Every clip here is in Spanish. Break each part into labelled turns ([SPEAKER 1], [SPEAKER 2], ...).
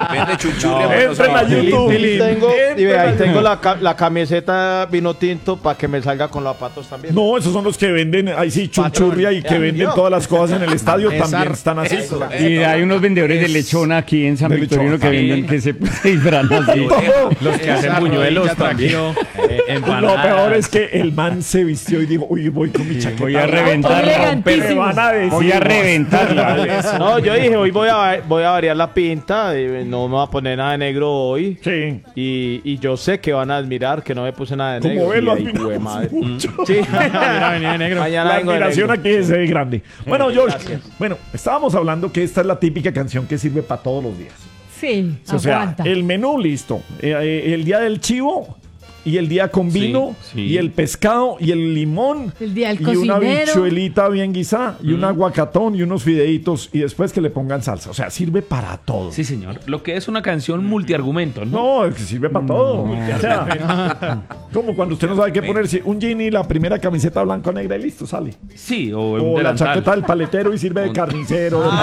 [SPEAKER 1] Vende chuchurria.
[SPEAKER 2] Entren a YouTube.
[SPEAKER 3] Ahí tengo la camiseta vino tinto para que me salga con los zapatos también.
[SPEAKER 2] No, esos son los que venden, ahí sí, chunchurria y que venden todas las cosas en el estadio, también están así.
[SPEAKER 4] Y hay unos vendedores de lechona aquí en San Victorino que venden que se disfrazan así.
[SPEAKER 5] Los que hacen buñuelos también.
[SPEAKER 2] Lo peor es que el man se vistió y dijo, uy, voy con mi chaqueta.
[SPEAKER 4] Voy a reventarla.
[SPEAKER 2] Me van a decir,
[SPEAKER 4] Voy a reventarla.
[SPEAKER 3] No, yo dije, hoy voy a variar la pinta, no me voy a poner nada de negro hoy.
[SPEAKER 2] Sí.
[SPEAKER 3] Y yo sé que van a admirar que no me puse nada de negro.
[SPEAKER 2] Como ven, lo
[SPEAKER 3] Y ahí,
[SPEAKER 2] admiramos
[SPEAKER 3] madre.
[SPEAKER 2] mucho.
[SPEAKER 3] Sí.
[SPEAKER 5] Mañana venía de negro.
[SPEAKER 3] Mañana
[SPEAKER 2] La
[SPEAKER 3] vengo de
[SPEAKER 2] admiración
[SPEAKER 3] negro.
[SPEAKER 2] aquí es grande. Bueno, George,
[SPEAKER 3] Gracias.
[SPEAKER 2] bueno, estábamos hablando que esta es la típica canción que sirve para todos los días.
[SPEAKER 6] Sí,
[SPEAKER 2] O sea,
[SPEAKER 6] aguanta.
[SPEAKER 2] el menú listo. El día del chivo y el día con vino
[SPEAKER 5] sí.
[SPEAKER 2] y el pescado y el limón
[SPEAKER 6] El día del
[SPEAKER 2] y una
[SPEAKER 6] cocinero.
[SPEAKER 2] bichuelita bien guisada y un aguacatón y unos fideitos y después que le pongan salsa. O sea, sirve para todo.
[SPEAKER 7] Sí, señor. Lo que es una canción multiargumento, ¿no?
[SPEAKER 2] No, es que sirve para todo. O sea, como cuando usted no sabe qué ponerse un jean y la primera camiseta blanca o negra y listo, sale.
[SPEAKER 7] Sí, o un
[SPEAKER 2] O la
[SPEAKER 7] delantal.
[SPEAKER 2] chaqueta del paletero y sirve de carnicero, de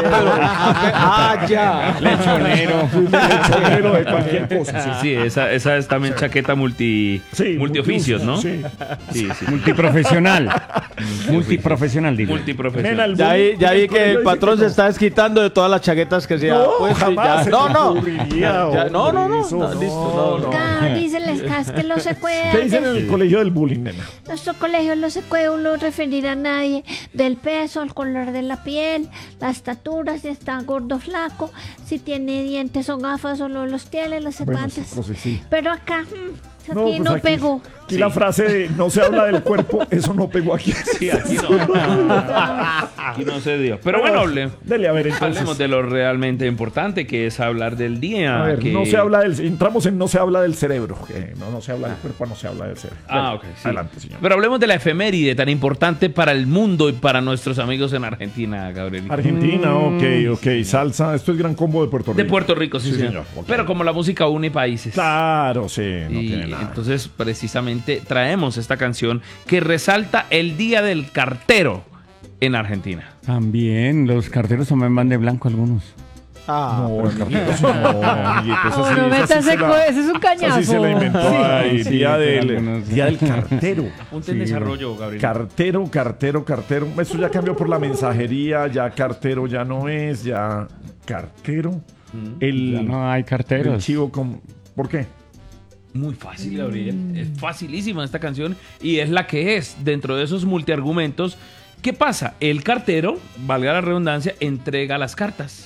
[SPEAKER 3] Ya.
[SPEAKER 4] Lechonero.
[SPEAKER 2] lechonero, de cualquier cosa.
[SPEAKER 7] Sí, esa es también chaqueta multioficios, ¿no?
[SPEAKER 2] Sí.
[SPEAKER 7] Sí, sí.
[SPEAKER 4] Multiprofesional. Multiprofesional, digo.
[SPEAKER 7] Multiprofesional.
[SPEAKER 3] Ya vi que el patrón se está desquitando de todas las chaquetas que se ha
[SPEAKER 2] No,
[SPEAKER 3] puesto.
[SPEAKER 2] jamás.
[SPEAKER 3] No, no.
[SPEAKER 2] ocurriría,
[SPEAKER 3] Ya, no,
[SPEAKER 2] Mauricio,
[SPEAKER 3] listo, no.
[SPEAKER 8] Gabri, se les casca que no se
[SPEAKER 2] ¿Qué
[SPEAKER 8] puede.
[SPEAKER 2] dicen en el colegio del bullying, nena?
[SPEAKER 8] Nuestro colegio no se puede uno referir a nadie del peso, el color de la piel, la estatura, si está gordo o flaco, si tiene dientes o gafas o no los tiene, no sé
[SPEAKER 2] Bueno,
[SPEAKER 8] cuántas.
[SPEAKER 2] nosotros sí.
[SPEAKER 8] Pero acá, aquí
[SPEAKER 2] pues
[SPEAKER 8] no
[SPEAKER 2] aquí-
[SPEAKER 8] pegó.
[SPEAKER 2] Aquí la frase de no se habla del cuerpo, eso no pegó aquí.
[SPEAKER 7] Sí, aquí no. Aquí no se dio. Pero bueno,
[SPEAKER 2] Dele, a ver, entonces.
[SPEAKER 7] hablemos de lo realmente importante, que es hablar del día.
[SPEAKER 2] A ver,
[SPEAKER 7] que...
[SPEAKER 2] no se habla del... Entramos en no se habla del cerebro. Que no se habla del cuerpo, no se habla del cerebro.
[SPEAKER 7] Ah,
[SPEAKER 2] Dele,
[SPEAKER 7] ok. Sí.
[SPEAKER 2] Adelante, señor.
[SPEAKER 7] Pero hablemos de la efeméride tan importante para el mundo y para nuestros amigos en Argentina, Gabriel.
[SPEAKER 2] Argentina, ok. Salsa. Esto es Gran Combo de Puerto Rico.
[SPEAKER 7] De Puerto Rico, sí,
[SPEAKER 2] Sí,
[SPEAKER 7] señor.
[SPEAKER 2] señor. Ok.
[SPEAKER 7] Pero como la música une países.
[SPEAKER 2] Claro, sí. No
[SPEAKER 7] Y
[SPEAKER 2] tiene nada.
[SPEAKER 7] entonces, precisamente, traemos esta canción que resalta el Día del Cartero en Argentina.
[SPEAKER 4] También los carteros también van de blanco algunos.
[SPEAKER 2] No, el cartero sí, no, amiguito, esa
[SPEAKER 6] No,
[SPEAKER 2] sí-
[SPEAKER 6] no
[SPEAKER 2] esa
[SPEAKER 6] metas
[SPEAKER 2] sí se la-
[SPEAKER 6] ese es un cañazo.
[SPEAKER 2] Así se la inventó.
[SPEAKER 6] Sí.
[SPEAKER 2] Ay,
[SPEAKER 4] Sí,
[SPEAKER 2] día, del,
[SPEAKER 4] algunos-
[SPEAKER 2] día del cartero.
[SPEAKER 7] Ponte en desarrollo, Gabriel.
[SPEAKER 2] Cartero. Eso ya cambió por la mensajería. Ya cartero ya no es. Ya cartero. El,
[SPEAKER 4] Ya no hay
[SPEAKER 2] el
[SPEAKER 4] carteros.
[SPEAKER 2] chivo con... ¿Por qué?
[SPEAKER 7] Muy fácil, Gabriel. Es facilísima esta canción y es la que es dentro de esos multiargumentos. ¿Qué pasa? El cartero, valga la redundancia, entrega las cartas.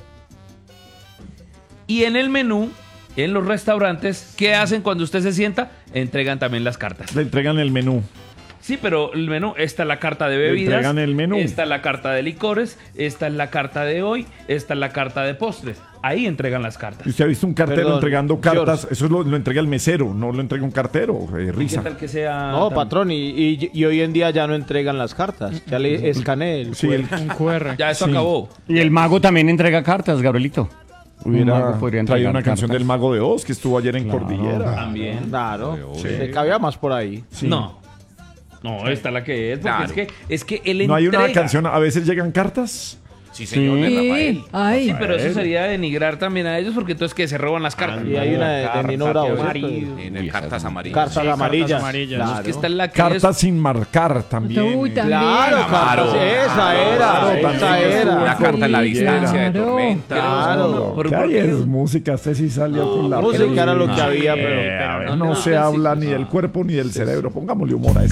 [SPEAKER 7] Y en el menú, en los restaurantes, ¿qué hacen cuando usted se sienta? Entregan también las cartas.
[SPEAKER 2] Le entregan el menú.
[SPEAKER 7] Sí, pero el menú, esta es la carta de
[SPEAKER 2] Le
[SPEAKER 7] bebidas.
[SPEAKER 2] entregan el menú.
[SPEAKER 7] Esta es la carta de licores. Esta es la carta de hoy. Esta es la carta de postres. Ahí entregan las cartas.
[SPEAKER 2] Y usted ha visto un cartero
[SPEAKER 3] Perdón,
[SPEAKER 2] entregando cartas.
[SPEAKER 3] George.
[SPEAKER 2] Eso lo entrega el mesero, no lo entrega un cartero.
[SPEAKER 7] ¿Qué
[SPEAKER 2] Risa.
[SPEAKER 7] tal que sea?
[SPEAKER 3] No,
[SPEAKER 7] tan-
[SPEAKER 3] patrón, y hoy en día ya no entregan las cartas. Ya le escaneé el
[SPEAKER 2] Sí, el,
[SPEAKER 5] Un QR.
[SPEAKER 7] Ya eso acabó.
[SPEAKER 4] Y el mago también entrega cartas, Gabrielito. Un
[SPEAKER 2] hubiera
[SPEAKER 4] mago podría
[SPEAKER 2] traído
[SPEAKER 4] entregar
[SPEAKER 2] una canción
[SPEAKER 4] cartas.
[SPEAKER 2] del Mago de Oz que estuvo ayer en
[SPEAKER 4] Claro.
[SPEAKER 2] Cordillera.
[SPEAKER 7] También.
[SPEAKER 3] Claro,
[SPEAKER 2] Sí.
[SPEAKER 3] se cabía más por ahí.
[SPEAKER 2] Sí.
[SPEAKER 7] No. No, esta es la que es. Porque
[SPEAKER 1] Claro.
[SPEAKER 7] es que él
[SPEAKER 2] No hay una
[SPEAKER 7] entrega.
[SPEAKER 2] canción, a veces llegan cartas.
[SPEAKER 1] Sí, señor, de Rafael.
[SPEAKER 6] Sí, ay.
[SPEAKER 7] Sí, pero eso sería denigrar también a ellos porque entonces que se roban las cartas.
[SPEAKER 3] Y hay una de Nino Bravo, ¿cierto?
[SPEAKER 7] Marido.
[SPEAKER 1] En el Cartas Amarillas.
[SPEAKER 3] Cartas amarillas.
[SPEAKER 5] amarillas.
[SPEAKER 3] Claro.
[SPEAKER 7] Que esta es la que
[SPEAKER 2] Cartas sin marcar también.
[SPEAKER 6] Uy, también.
[SPEAKER 3] Claro,
[SPEAKER 1] Claro.
[SPEAKER 3] esa era.
[SPEAKER 2] Claro,
[SPEAKER 3] Esa
[SPEAKER 2] también
[SPEAKER 3] era.
[SPEAKER 1] Una carta en la distancia de
[SPEAKER 6] Claro.
[SPEAKER 1] tormenta.
[SPEAKER 3] Claro.
[SPEAKER 7] Pero
[SPEAKER 2] ¿Qué
[SPEAKER 7] ¿por
[SPEAKER 2] hay?
[SPEAKER 7] qué?
[SPEAKER 2] Es música, usted sí salió con la
[SPEAKER 3] Música era lo que había,
[SPEAKER 2] A
[SPEAKER 3] pero...
[SPEAKER 2] ver,
[SPEAKER 7] no
[SPEAKER 2] no
[SPEAKER 7] le
[SPEAKER 2] se
[SPEAKER 7] va a
[SPEAKER 2] habla
[SPEAKER 7] decir-
[SPEAKER 2] ni del cuerpo ni del cerebro. Pongámosle humor a eso.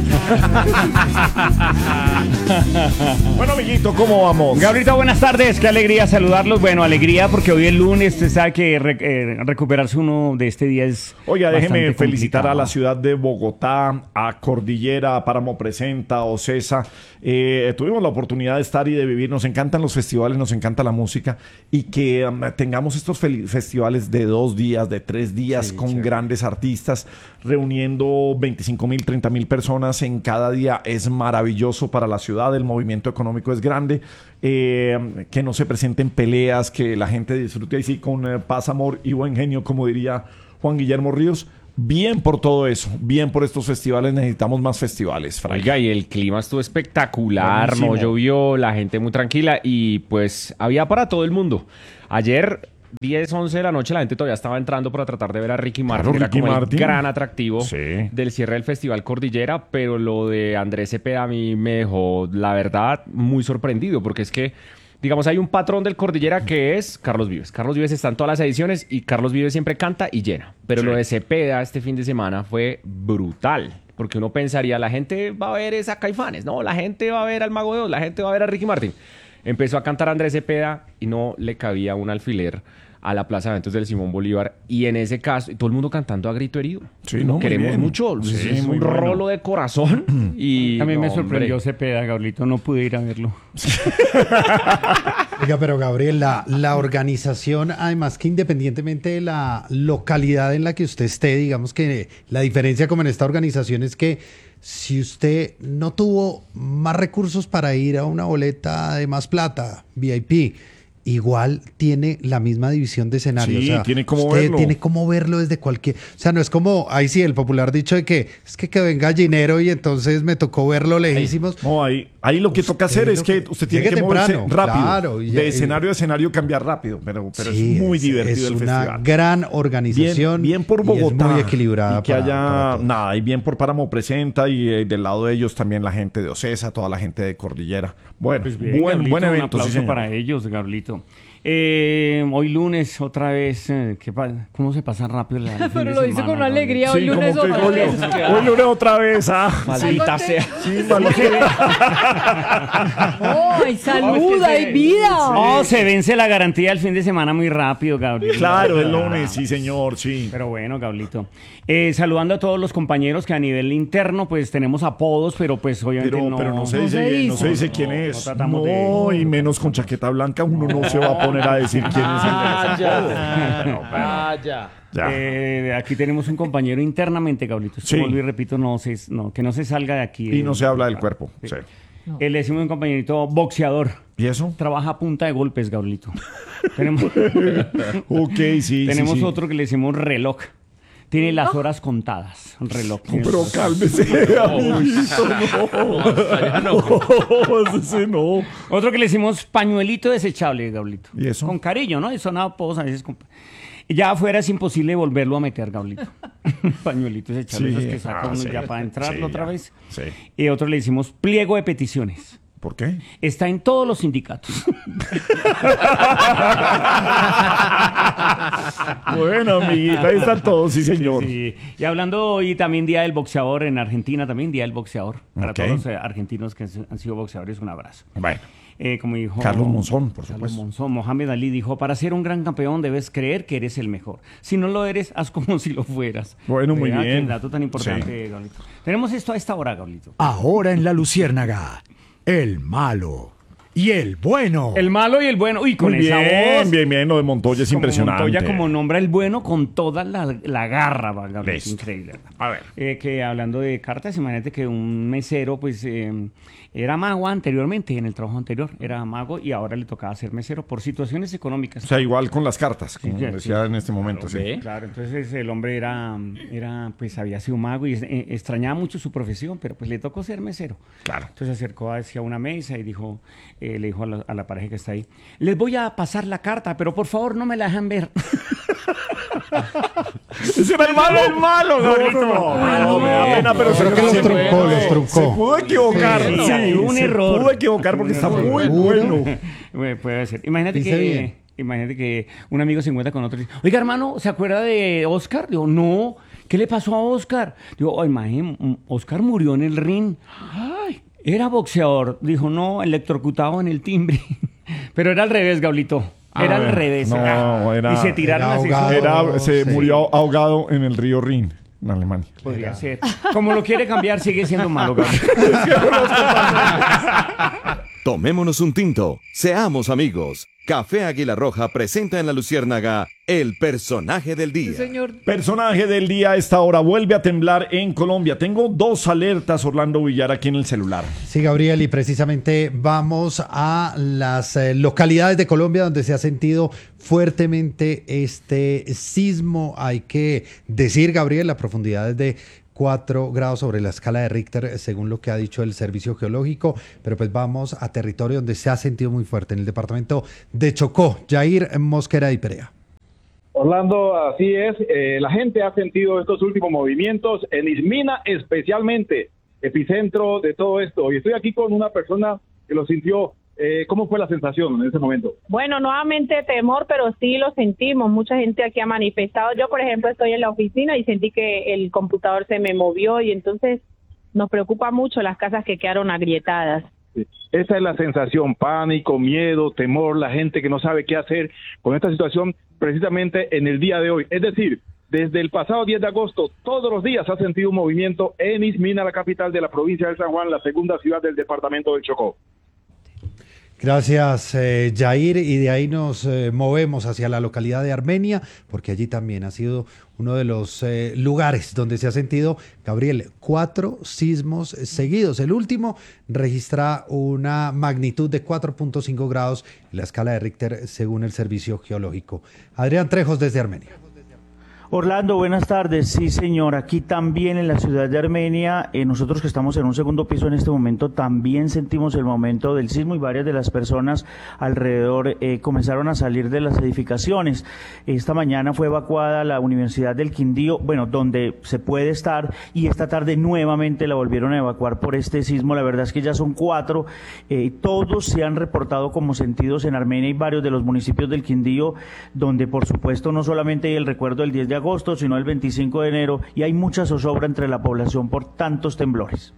[SPEAKER 2] Bueno, amiguito, ¿cómo vamos?
[SPEAKER 4] Gabrielito, buenas tardes, qué alegría saludarlos. Bueno, alegría porque hoy es lunes, usted sabe que recuperarse uno de este día es
[SPEAKER 2] Oiga, déjeme
[SPEAKER 4] bastante
[SPEAKER 2] felicitar a la
[SPEAKER 4] complicado.
[SPEAKER 2] ciudad de Bogotá, a Cordillera, a Páramo Presenta, a Ocesa. Tuvimos la oportunidad de estar y de vivir. Nos encantan los festivales, nos encanta la música y que tengamos estos festivales de 2 días, de 3 días con grandes artistas, reuniendo 25,000, 30,000 personas en cada día. Es maravilloso para la ciudad, el movimiento económico es grande. Que no se presenten peleas, que la gente disfrute así con paz, amor y buen genio, como diría Juan Guillermo Ríos. Bien por todo eso, bien por estos festivales, necesitamos más festivales, Fray.
[SPEAKER 5] Oiga, y el clima estuvo espectacular,
[SPEAKER 2] Buenísimo.
[SPEAKER 5] no llovió, la gente muy tranquila y pues había para todo el mundo. Ayer 10, 11 de la noche la gente todavía estaba entrando para tratar de ver a Ricky Martin.
[SPEAKER 2] Claro,
[SPEAKER 5] Era
[SPEAKER 2] Ricky
[SPEAKER 5] como
[SPEAKER 2] Martin.
[SPEAKER 5] el gran atractivo
[SPEAKER 2] Sí.
[SPEAKER 5] del cierre del Festival Cordillera, pero lo de Andrés Cepeda a mí me dejó, la verdad, muy sorprendido, porque es que, digamos, hay un patrón del Cordillera que es Carlos Vives. Carlos Vives está en todas las ediciones y Carlos Vives siempre canta y llena. Pero lo de Cepeda este fin de semana fue brutal. Porque uno pensaría, la gente va a ver es a Caifanes. No, la gente va a ver al Mago de Oz, la gente va a ver a Ricky Martin. Empezó a cantar Andrés Cepeda y no le cabía un alfiler a la Plaza de Eventos del Simón Bolívar. Y en ese caso, todo el mundo cantando a grito herido.
[SPEAKER 2] Sí, no, muy
[SPEAKER 5] Queremos
[SPEAKER 2] bien.
[SPEAKER 5] mucho.
[SPEAKER 2] Sí,
[SPEAKER 5] Es
[SPEAKER 2] muy
[SPEAKER 5] un
[SPEAKER 2] bueno.
[SPEAKER 5] rolo de corazón. Y,
[SPEAKER 4] A mí me
[SPEAKER 5] no,
[SPEAKER 4] sorprendió
[SPEAKER 5] hombre.
[SPEAKER 4] Cepeda, Gabrielito, no pude ir a verlo.
[SPEAKER 6] Oiga, pero Gabriel, la organización, además que independientemente de la localidad en la que usted esté, digamos que la diferencia como en esta organización es que si usted no tuvo más recursos para ir a una boleta de más plata, VIP, igual tiene la misma división de escenario.
[SPEAKER 2] Sí, tiene cómo
[SPEAKER 6] usted
[SPEAKER 2] verlo.
[SPEAKER 6] tiene cómo verlo desde cualquier... O sea, no es como, ahí sí, el popular dicho de que es que quedó en Gallinero y entonces me tocó verlo lejísimos.
[SPEAKER 2] No, ahí lo que toca hacer es que usted tiene
[SPEAKER 6] llegue
[SPEAKER 2] que moverse
[SPEAKER 6] temprano,
[SPEAKER 2] rápido.
[SPEAKER 6] claro, y ya-
[SPEAKER 2] de escenario a escenario cambiar rápido, pero
[SPEAKER 6] Sí,
[SPEAKER 2] es muy divertido
[SPEAKER 6] es
[SPEAKER 2] el
[SPEAKER 6] una
[SPEAKER 2] festival.
[SPEAKER 6] gran organización.
[SPEAKER 2] Bien por
[SPEAKER 6] y es
[SPEAKER 2] Bogotá.
[SPEAKER 6] muy equilibrada.
[SPEAKER 2] Y que
[SPEAKER 6] para
[SPEAKER 2] haya,
[SPEAKER 6] todos.
[SPEAKER 2] nada, y bien por Páramo Presenta y del lado de ellos también la gente de Ocesa, toda la gente de Cordillera. Bueno,
[SPEAKER 4] Pues bien,
[SPEAKER 2] buen
[SPEAKER 4] Gabrielito, un
[SPEAKER 2] evento, sí,
[SPEAKER 4] aplauso
[SPEAKER 2] señor.
[SPEAKER 4] para ellos, Gabrielito. Hoy lunes, otra vez, ¿cómo se pasa rápido el fin
[SPEAKER 9] Pero
[SPEAKER 4] de
[SPEAKER 9] lo dice
[SPEAKER 4] semana,
[SPEAKER 9] con una
[SPEAKER 4] Gabrielito?
[SPEAKER 9] alegría. Hoy
[SPEAKER 2] Sí,
[SPEAKER 9] lunes
[SPEAKER 2] como que
[SPEAKER 9] otra vez.
[SPEAKER 2] hoy lunes otra vez,
[SPEAKER 5] Maldita sea.
[SPEAKER 2] Sí, maldita.
[SPEAKER 9] ¡Oh, hay salud, hay vida!
[SPEAKER 4] No, se vence la garantía el fin de semana muy rápido, Gabriel.
[SPEAKER 2] Claro, el lunes, sí, señor, sí.
[SPEAKER 4] Pero bueno, Gablito. Saludando a todos los compañeros que a nivel interno, pues tenemos apodos, pero pues obviamente
[SPEAKER 2] Pero no se
[SPEAKER 9] No se
[SPEAKER 2] dice, no
[SPEAKER 9] dice.
[SPEAKER 2] se dice quién
[SPEAKER 4] No
[SPEAKER 2] es.
[SPEAKER 4] tratamos
[SPEAKER 2] No, y menos con chaqueta blanca, uno no se va a poner a decir quién es el de los apodos.
[SPEAKER 3] Vaya.
[SPEAKER 2] Ya.
[SPEAKER 4] Aquí tenemos un compañero internamente, Gablito.
[SPEAKER 2] Sí.
[SPEAKER 4] Vuelvo y repito, que no se salga de aquí.
[SPEAKER 2] Y no se habla del cuerpo. Sí.
[SPEAKER 4] Le decimos un compañerito boxeador.
[SPEAKER 2] ¿Y eso?
[SPEAKER 4] Trabaja a punta de golpes, Gablito. tenemos
[SPEAKER 2] Ok, sí.
[SPEAKER 4] tenemos
[SPEAKER 2] sí, sí.
[SPEAKER 4] otro que le decimos reloj. Tiene las horas contadas. Un reloj.
[SPEAKER 2] No, pero cálmese, amiguito, no. Ese no.
[SPEAKER 4] Otro que le decimos pañuelito desechable, Gablito.
[SPEAKER 2] ¿Y eso?
[SPEAKER 4] Con cariño, ¿no? Y son apodos a veces. Y ya afuera es imposible volverlo a meter, Gablito. Pañuelito desechable,
[SPEAKER 2] Sí.
[SPEAKER 4] esos que saca uno
[SPEAKER 2] Sí.
[SPEAKER 4] ya para entrarlo
[SPEAKER 2] Sí,
[SPEAKER 4] otra
[SPEAKER 2] ya.
[SPEAKER 4] vez.
[SPEAKER 2] Sí.
[SPEAKER 4] Y otro le decimos pliego de peticiones.
[SPEAKER 2] ¿Por qué?
[SPEAKER 4] Está en todos los sindicatos.
[SPEAKER 2] Bueno, amiguita, ahí están todos, sí, señor.
[SPEAKER 4] Sí. Y hablando hoy también Día del Boxeador en Argentina, también Día del Boxeador. Para
[SPEAKER 2] Ok.
[SPEAKER 4] todos los argentinos que han sido boxeadores, un abrazo.
[SPEAKER 2] Bueno,
[SPEAKER 4] Como dijo
[SPEAKER 2] Carlos Monzón, por
[SPEAKER 4] Carlos
[SPEAKER 2] supuesto.
[SPEAKER 4] Monzón, Mohamed Ali dijo, para ser un gran campeón debes creer que eres el mejor. Si no lo eres, haz como si lo fueras.
[SPEAKER 2] Bueno, muy
[SPEAKER 4] Vea,
[SPEAKER 2] bien.
[SPEAKER 4] qué dato tan importante, Gablito. Tenemos esto a esta hora, Gablito.
[SPEAKER 10] Ahora en La Luciérnaga, el malo y el bueno.
[SPEAKER 4] El malo y el bueno. Uy, con
[SPEAKER 2] Muy
[SPEAKER 4] esa
[SPEAKER 2] bien,
[SPEAKER 4] voz.
[SPEAKER 2] bien, bien. Lo de Montoya es
[SPEAKER 4] Como
[SPEAKER 2] impresionante.
[SPEAKER 4] Montoya como nombra el bueno con toda la garra, Gablito.
[SPEAKER 2] Listo.
[SPEAKER 4] Increíble.
[SPEAKER 2] A ver.
[SPEAKER 4] Que hablando de cartas, imagínate que un mesero, pues, era mago anteriormente, en el trabajo anterior, era mago y ahora le tocaba ser mesero por situaciones económicas.
[SPEAKER 2] O sea, igual con las cartas, como
[SPEAKER 4] Sí,
[SPEAKER 2] decía
[SPEAKER 4] sí.
[SPEAKER 2] en este momento. Sí.
[SPEAKER 4] Claro, entonces el hombre pues había sido mago y extrañaba mucho su profesión, pero pues le tocó ser mesero.
[SPEAKER 2] Claro.
[SPEAKER 4] Entonces se acercó hacia una mesa y dijo, le dijo a la pareja que está ahí, les voy a pasar la carta, pero por favor no me la dejan ver.
[SPEAKER 2] Ese era el malo. El malo, no, me da pena, pero
[SPEAKER 6] Creo que los truncó, los
[SPEAKER 2] Se
[SPEAKER 6] truncó.
[SPEAKER 2] pudo equivocar.
[SPEAKER 4] Sí,
[SPEAKER 2] Sí,
[SPEAKER 4] un
[SPEAKER 2] se
[SPEAKER 4] error.
[SPEAKER 2] pudo equivocar porque está muy
[SPEAKER 6] ¿Seguro?
[SPEAKER 2] bueno.
[SPEAKER 4] Bueno, puede ser.
[SPEAKER 6] Dice bien.
[SPEAKER 4] Imagínate que un amigo se encuentra con otro y dice, oiga, hermano, ¿se acuerda de Oscar? Digo, no. ¿Qué le pasó a Oscar? Digo, oh, imagínate, Oscar murió en el ring. Ay, era boxeador. Dijo, no, electrocutado en el timbre. Pero era al revés, Gablito. Era al revés.
[SPEAKER 2] No, era-
[SPEAKER 4] Y se tiraron
[SPEAKER 6] era
[SPEAKER 4] así.
[SPEAKER 6] ahogado.
[SPEAKER 2] Se
[SPEAKER 6] Sí.
[SPEAKER 2] murió ahogado en el río Rin, en Alemania.
[SPEAKER 4] Podría ser. Como lo quiere cambiar, sigue siendo malo, Gablito.
[SPEAKER 11] Tomémonos un tinto, seamos amigos. Café Águila Roja presenta en La Luciérnaga el personaje del día.
[SPEAKER 9] Señor.
[SPEAKER 2] Personaje del día a esta hora vuelve a temblar en Colombia. Tengo 2 alertas, Orlando Villar, aquí en el celular.
[SPEAKER 6] Sí, Gabriel, y precisamente vamos a las localidades de Colombia donde se ha sentido fuertemente este sismo. Hay que decir, Gabriel, la profundidad es de 4 grados sobre la escala de Richter, según lo que ha dicho el Servicio Geológico, pero pues vamos a territorio donde se ha sentido muy fuerte, en el departamento de Chocó. Jair Mosquera y Perea.
[SPEAKER 12] Orlando, así es. La gente ha sentido estos últimos movimientos en Ismina, especialmente epicentro de todo esto. Y estoy aquí con una persona que lo sintió. ¿Cómo fue la sensación en ese momento?
[SPEAKER 13] Bueno, nuevamente temor, pero sí lo sentimos. Mucha gente aquí ha manifestado. Yo, por ejemplo, estoy en la oficina y sentí que el computador se me movió y entonces nos preocupa mucho las casas que quedaron agrietadas.
[SPEAKER 12] Sí. Esa es la sensación, pánico, miedo, temor, la gente que no sabe qué hacer con esta situación precisamente en el día de hoy. Es decir, desde el pasado 10 de agosto, todos los días ha sentido un movimiento en Ismina, la capital de la provincia de San Juan, la segunda ciudad del departamento del Chocó.
[SPEAKER 6] Gracias, Jair. Y de ahí nos movemos hacia la localidad de Armenia, porque allí también ha sido uno de los lugares donde se ha sentido, Gabriel, 4 sismos seguidos. El último registra una magnitud de 4.5 grados en la escala de Richter, según el Servicio Geológico. Adrián Trejos, desde Armenia.
[SPEAKER 14] Orlando, buenas tardes. Sí, señor, aquí también en la ciudad de Armenia, nosotros que estamos en un segundo piso en este momento, también sentimos el momento del sismo y varias de las personas alrededor comenzaron a salir de las edificaciones. Esta mañana fue evacuada la Universidad del Quindío, bueno, donde se puede estar, y esta tarde nuevamente la volvieron a evacuar por este sismo. La verdad es que ya son 4, todos se han reportado como sentidos en Armenia y varios de los municipios del Quindío, donde por supuesto no solamente hay el recuerdo del 10 de agosto, sino el 25 de enero, y hay mucha zozobra entre la población por tantos temblores.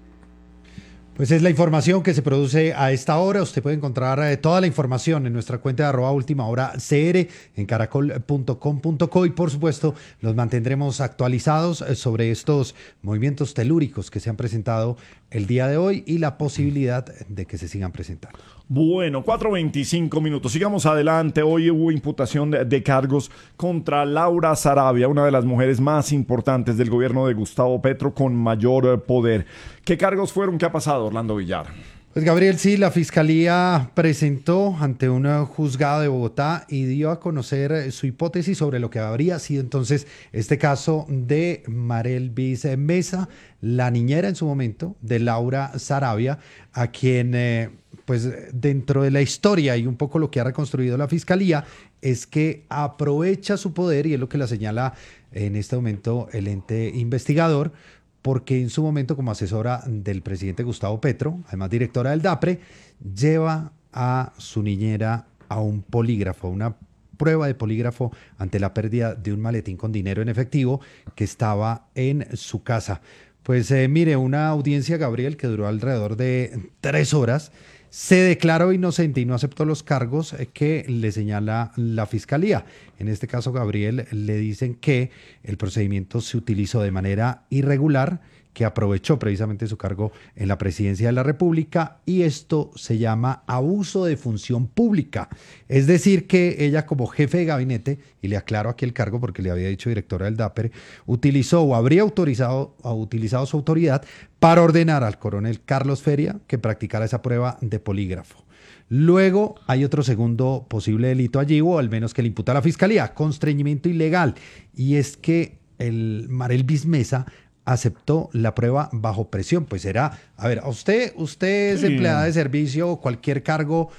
[SPEAKER 6] Pues es la información que se produce a esta hora. Usted puede encontrar toda la información en nuestra cuenta de @ultimahoracr en caracol.com.co, y por supuesto los mantendremos actualizados sobre estos movimientos telúricos que se han presentado el día de hoy y la posibilidad de que se sigan presentando.
[SPEAKER 2] Bueno, 4:25 minutos. Sigamos adelante. Hoy hubo imputación de cargos contra Laura Sarabia, una de las mujeres más importantes del gobierno de Gustavo Petro con mayor poder. ¿Qué cargos fueron? ¿Qué ha pasado, Orlando Villar?
[SPEAKER 6] Pues Gabriel, sí, la Fiscalía presentó ante un juzgado de Bogotá y dio a conocer su hipótesis sobre lo que habría sido entonces este caso de Marelvis Mesa, la niñera en su momento de Laura Sarabia, a quien pues dentro de la historia y un poco lo que ha reconstruido la Fiscalía es que aprovecha su poder, y es lo que la señala en este momento el ente investigador, porque en su momento como asesora del presidente Gustavo Petro, además directora del DAPRE, lleva a su niñera a un polígrafo, una prueba de polígrafo ante la pérdida de un maletín con dinero en efectivo que estaba en su casa. Pues mire, una audiencia, Gabriel, que duró alrededor de 3 horas, se declaró inocente y no aceptó los cargos que le señala la Fiscalía. En este caso, Gabriel, le dicen que el procedimiento se utilizó de manera irregular, que aprovechó precisamente su cargo en la presidencia de la República, y esto se llama abuso de función pública. Es decir, que ella como jefe de gabinete, y le aclaro aquí el cargo porque le había dicho directora del DAPRE, utilizó o habría utilizado su autoridad para ordenar al coronel Carlos Feria que practicara esa prueba de polígrafo. Luego hay otro segundo posible delito allí, o al menos que le imputa a la Fiscalía, constreñimiento ilegal, y es que el Marelvis Mesa aceptó la prueba bajo presión. Pues era, a ver, usted es empleada de servicio o cualquier cargo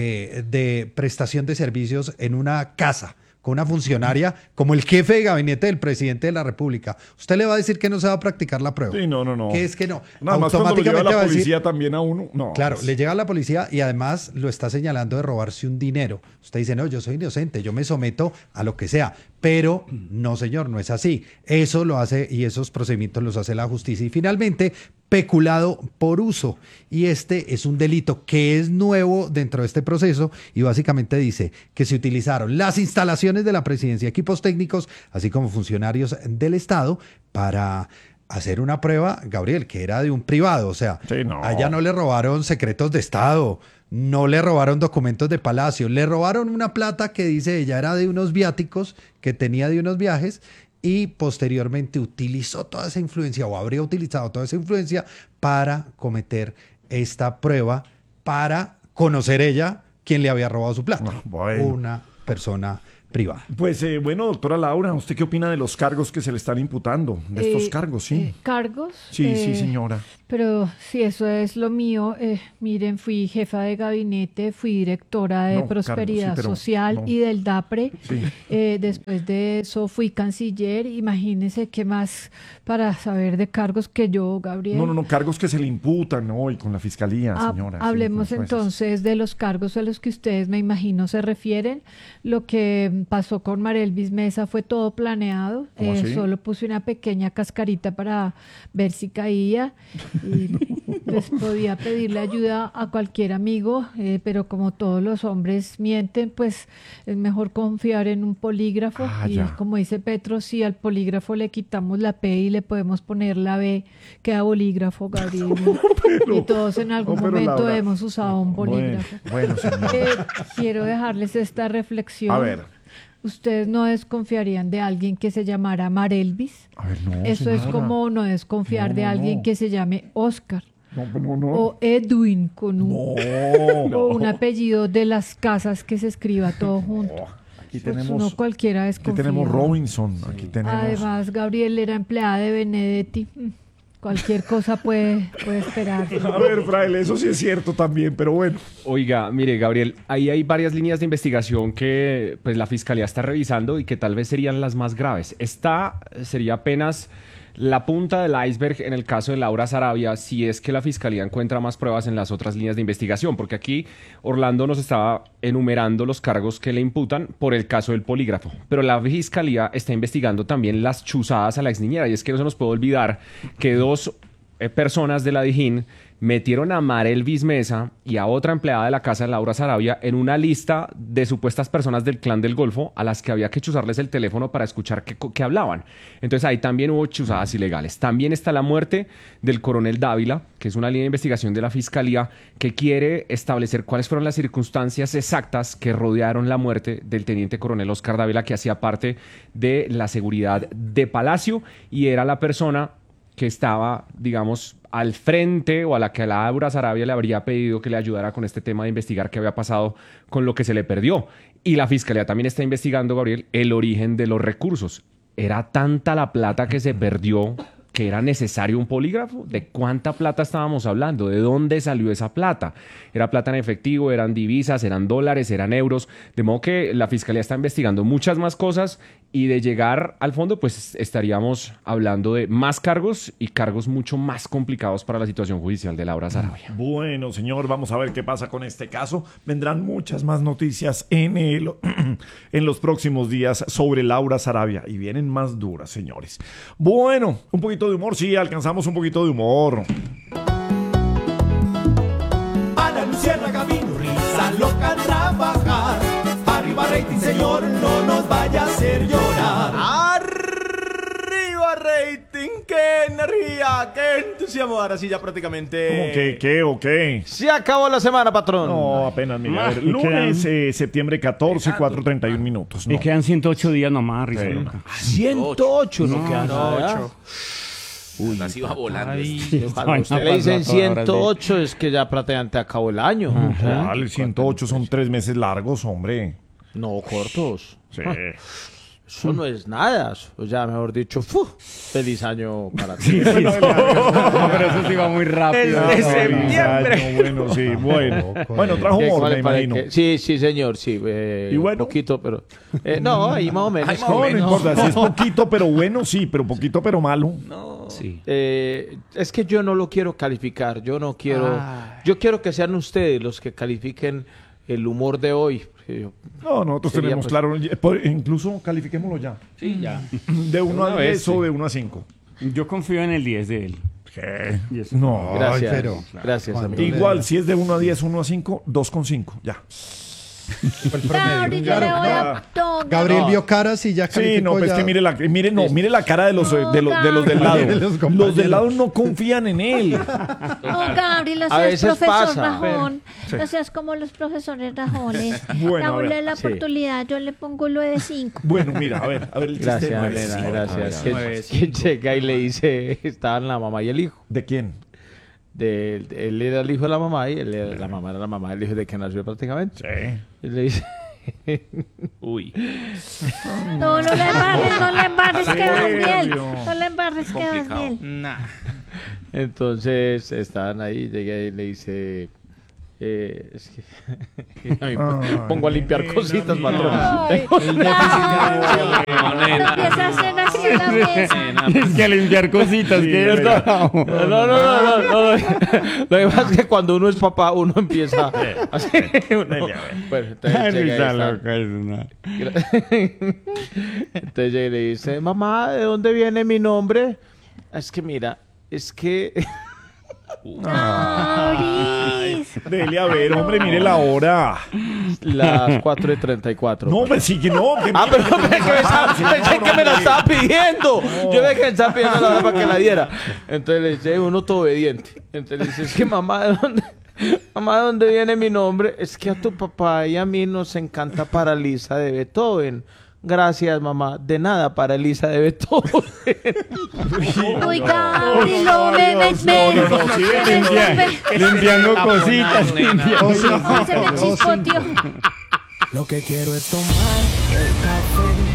[SPEAKER 6] de prestación de servicios en una casa con una funcionaria como el jefe de gabinete del presidente de la República. ¿Usted le va a decir que no se va a practicar la prueba?
[SPEAKER 2] Sí, no.
[SPEAKER 6] ¿Qué es que no?
[SPEAKER 2] Nada más cuando lo lleva la policía también a uno. No.
[SPEAKER 6] Claro, le llega a la policía y además lo está señalando de robarse un dinero. Usted dice, no, yo soy inocente, yo me someto a lo que sea. Pero no, señor, no es así. Eso lo hace, y esos procedimientos los hace la justicia. Y finalmente, peculado por uso. Y este es un delito que es nuevo dentro de este proceso, y básicamente dice que se utilizaron las instalaciones de la presidencia, equipos técnicos, así como funcionarios del Estado, para hacer una prueba, Gabriel, que era de un privado. O sea, a ella no le robaron secretos de Estado, no le robaron documentos de Palacio, le robaron una plata que dice ella era de unos viáticos que tenía de unos viajes, y posteriormente utilizó toda esa influencia, o habría utilizado toda esa influencia para cometer esta prueba, para conocer ella quién le había robado su plata. Una persona privada.
[SPEAKER 2] Pues bueno, doctora Laura, ¿usted qué opina de los cargos que se le están imputando? De estos cargos, sí.
[SPEAKER 15] ¿Cargos?
[SPEAKER 2] Sí, sí, señora.
[SPEAKER 15] Pero si eso es lo mío, miren, fui jefa de gabinete, fui directora de Prosperidad Social y del DAPRE.
[SPEAKER 2] Sí.
[SPEAKER 15] Después de eso fui canciller. Imagínense qué más para saber de cargos que yo, Gabriel.
[SPEAKER 2] No, cargos que se le imputan hoy con la fiscalía, señora.
[SPEAKER 15] Hablemos
[SPEAKER 2] sí,
[SPEAKER 15] entonces de los cargos a los que ustedes, me imagino, se refieren. Lo que pasó con Marelvis Mesa fue todo planeado. Solo puse una pequeña cascarita para ver si caía. Y pues podía pedirle ayuda a cualquier amigo, pero como todos los hombres mienten, pues es mejor confiar en un polígrafo. Y como dice Petro, si al polígrafo le quitamos la P y le podemos poner la B, queda bolígrafo, Gabriel. Y todos en algún momento
[SPEAKER 2] Laura,
[SPEAKER 15] hemos usado un bolígrafo.
[SPEAKER 2] Bueno,
[SPEAKER 15] quiero dejarles esta reflexión.
[SPEAKER 2] A ver.
[SPEAKER 15] ¿Ustedes no desconfiarían de alguien que se llamara Marelvis?
[SPEAKER 2] A ver, no,
[SPEAKER 15] Eso
[SPEAKER 2] señora.
[SPEAKER 15] es como no desconfiar de alguien que se llame Oscar.
[SPEAKER 2] No.
[SPEAKER 15] O Edwin con o un apellido de las casas que se escriba todo junto.
[SPEAKER 2] Aquí
[SPEAKER 15] Pues
[SPEAKER 2] tenemos,
[SPEAKER 15] uno cualquiera desconfía.
[SPEAKER 2] aquí tenemos Robinson, aquí tenemos...
[SPEAKER 15] Además, Gabriel era empleada de Benedetti. Cualquier cosa puede esperar.
[SPEAKER 2] A ver, Fraile, eso sí es cierto también, pero bueno.
[SPEAKER 5] Oiga, mire, Gabriel, ahí hay varias líneas de investigación que pues la Fiscalía está revisando y que tal vez serían las más graves. Esta sería apenas la punta del iceberg en el caso de Laura Sarabia, si es que la Fiscalía encuentra más pruebas en las otras líneas de investigación, porque aquí Orlando nos estaba enumerando los cargos que le imputan por el caso del polígrafo, pero la Fiscalía está investigando también las chuzadas a la exniñera, y es que no se nos puede olvidar que dos personas de la Dijín metieron a Marelvis Mesa y a otra empleada de la casa de Laura Sarabia en una lista de supuestas personas del Clan del Golfo a las que había que chuzarles el teléfono para escuchar qué hablaban. Entonces ahí también hubo chuzadas ilegales. También está la muerte del coronel Dávila, que es una línea de investigación de la Fiscalía que quiere establecer cuáles fueron las circunstancias exactas que rodearon la muerte del teniente coronel Oscar Dávila, que hacía parte de la seguridad de Palacio y era la persona que estaba, digamos, al frente o a la que Laura Sarabia le habría pedido que le ayudara con este tema de investigar qué había pasado con lo que se le perdió. Y la Fiscalía también está investigando, Gabriel, el origen de los recursos. ¿Era tanta la plata que se perdió que era necesario un polígrafo? ¿De cuánta plata estábamos hablando? ¿De dónde salió esa plata? ¿Era plata en efectivo? ¿Eran divisas? ¿Eran dólares? ¿Eran euros? De modo que la Fiscalía está investigando muchas más cosas y de llegar al fondo, pues estaríamos hablando de más cargos y cargos mucho más complicados para la situación judicial de Laura Sarabia.
[SPEAKER 2] Bueno, señor, vamos a ver qué pasa con este caso. Vendrán muchas más noticias en los próximos días sobre Laura Sarabia y vienen más duras, señores. Bueno, un poquito de humor, sí, alcanzamos un poquito de humor.
[SPEAKER 16] A la luciérnaga vino risa loca a trabajar. Arriba rating, señor, no nos vaya a hacer llorar.
[SPEAKER 3] Arriba rating, qué energía, qué entusiasmo. Ahora sí ya prácticamente...
[SPEAKER 2] ¿Cómo que qué o qué?
[SPEAKER 3] Se acabó la semana, patrón.
[SPEAKER 2] No, apenas, mira, a ver, lunes, septiembre 14, 4:31 minutos.
[SPEAKER 4] Y quedan 108 días nomás, risa loca.
[SPEAKER 3] 108 no quedan.
[SPEAKER 1] 108. Uy, así va volando.
[SPEAKER 3] Cuando usted le dicen 108 es que ya prácticamente acabó el año.
[SPEAKER 2] Vale, 108 son 3 meses largos, hombre.
[SPEAKER 3] No, cortos.
[SPEAKER 2] Sí.
[SPEAKER 3] Eso no es nada. O sea, mejor dicho, feliz año para ti.
[SPEAKER 4] Sí, no, pero eso sí va muy rápido.
[SPEAKER 3] De septiembre.
[SPEAKER 2] Bueno, sí, bueno. Bueno, trajo humor, me imagino.
[SPEAKER 3] Sí, señor, sí.
[SPEAKER 2] ¿Y bueno?
[SPEAKER 3] Poquito, pero... no, ahí más o menos.
[SPEAKER 2] No importa, si es poquito, pero bueno, sí, pero poquito, pero malo.
[SPEAKER 3] No. Sí. Es que yo no lo quiero calificar. Yo no quiero... Yo quiero que sean ustedes los que califiquen el humor de hoy.
[SPEAKER 2] No, nosotros tenemos claro. Incluso califiquémoslo ya.
[SPEAKER 4] Sí, ya.
[SPEAKER 2] ¿De 1 a 10 o de 1 a 5?
[SPEAKER 4] Yo confío en el 10 de él.
[SPEAKER 2] ¿Qué? No.
[SPEAKER 3] Gracias.
[SPEAKER 6] Ay, pero,
[SPEAKER 3] gracias, amigo.
[SPEAKER 2] Igual, si es de 1 a 10, 1 a 5, 2,5. Ya.
[SPEAKER 6] Gabriel vio caras y ya calificó.
[SPEAKER 2] Sí, no, pues
[SPEAKER 6] ya.
[SPEAKER 2] que mire la cara de los del lado. Los del lado no confían en él.
[SPEAKER 8] No, Gabriel, no
[SPEAKER 3] A
[SPEAKER 8] seas
[SPEAKER 3] veces
[SPEAKER 8] profesor
[SPEAKER 3] pasa.
[SPEAKER 8] Rajón.
[SPEAKER 2] Sí.
[SPEAKER 8] No seas como los profesores Rajones.
[SPEAKER 2] Bueno, a ver.
[SPEAKER 8] Dale la
[SPEAKER 3] Sí.
[SPEAKER 8] oportunidad, yo le pongo lo de 5.
[SPEAKER 2] Bueno, mira, a ver el
[SPEAKER 3] Gracias,
[SPEAKER 2] sistema.
[SPEAKER 3] Elena, gracias.
[SPEAKER 2] A ver.
[SPEAKER 3] ¿Quién llega y le dice, estaban la mamá y el hijo?
[SPEAKER 2] ¿De quién?
[SPEAKER 3] Él era el hijo de la mamá y la mamá era la mamá del hijo de que nació prácticamente.
[SPEAKER 2] Sí.
[SPEAKER 3] Y le dice,
[SPEAKER 7] Uy.
[SPEAKER 8] No le embarres, que Daniel. No le embarres, que Daniel.
[SPEAKER 7] Nah.
[SPEAKER 3] Entonces estaban ahí, llegué y le dice... es que pongo a limpiar cositas, patrón.
[SPEAKER 8] Empieza a hacer así la mesa.
[SPEAKER 4] Es que a limpiar cositas, que
[SPEAKER 3] No. Lo que pasa es que cuando uno es papá, uno empieza así. Bueno, entonces entonces llega y le dice, mamá, ¿de dónde viene mi nombre? Es que mira, es que...
[SPEAKER 2] Dele a ver, hombre, mire la hora.
[SPEAKER 3] Las 4:34.
[SPEAKER 2] No, pero sí que no.
[SPEAKER 3] Pero pensé que me la estaba pidiendo. Yo me que estaba pidiendo la hora para que la diera. Entonces le dice, uno todo obediente. Entonces le dice, es que mamá, ¿de dónde viene mi nombre? Es que a tu papá y a mí nos encanta Paralisa de Beethoven. Gracias, mamá. De nada, Paralisa de Beethoven.
[SPEAKER 8] Uy, Gabriel, no me
[SPEAKER 4] limpiando cositas.
[SPEAKER 8] Se me chispoteó.
[SPEAKER 16] Lo que quiero es tomar el café